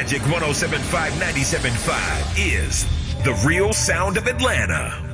Magic 107.5, 97.5 is the real sound of Atlanta.